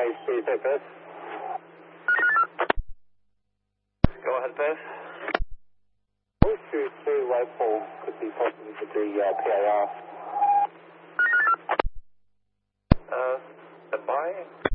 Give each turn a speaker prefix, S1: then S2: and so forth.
S1: please, Perth.
S2: Go ahead, Perth.
S1: 223 waveform could be possibly with the PAR.
S2: By.